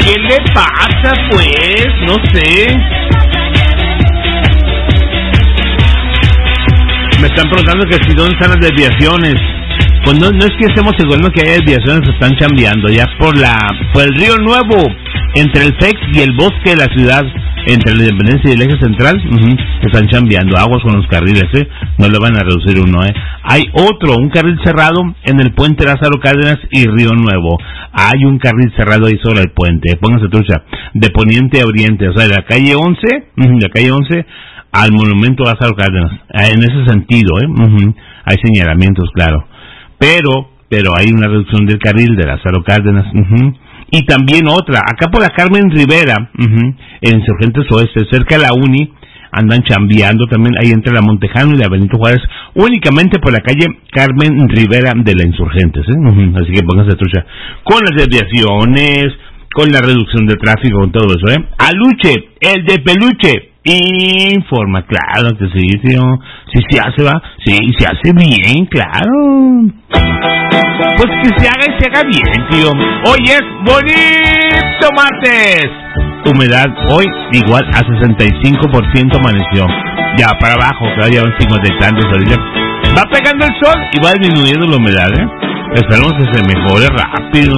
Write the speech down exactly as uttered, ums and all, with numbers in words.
¿Qué le pasa, pues? No sé. Me están preguntando que si dónde están las desviaciones. Pues no, no es que estemos seguros que haya desviaciones, se están chambeando ya por la por el Río Nuevo, entre el F E C y el bosque de la ciudad, entre la Independencia y el eje central, uh-huh, están chambeando. Aguas con los carriles, ¿eh? No le van a reducir uno, ¿eh? Hay otro, un carril cerrado en el puente Lázaro Cárdenas y Río Nuevo. Hay un carril cerrado ahí sobre el puente, pónganse trucha, de poniente a oriente, o sea, de la calle once, uh-huh, de la calle once al monumento Lázaro Cárdenas, en ese sentido, ¿eh? Uh-huh. Hay señalamientos, claro. Pero, pero hay una reducción del carril de Lázaro Cárdenas, uh-huh. Y también otra, acá por la Carmen Rivera, uh-huh, en Insurgentes Oeste, cerca de la Uni, andan chambeando también ahí entre la Montejano y la Benito Juárez, únicamente por la calle Carmen Rivera de la Insurgentes, ¿eh? Uh-huh. Así que pónganse trucha, con las desviaciones, con la reducción de tráfico, con todo eso, ¿eh? Aluche, el de peluche, informa, claro que sí, tío, sí se hace, va, sí, se hace bien, claro, pues que se haga y se haga bien, tío. Hoy es bonito martes, humedad hoy igual a sesenta y cinco por ciento amaneció, ya para abajo, que ya van cincuenta y tantos ahorita, va pegando el sol y va disminuyendo la humedad, ¿eh? Esperemos que se mejore rápido.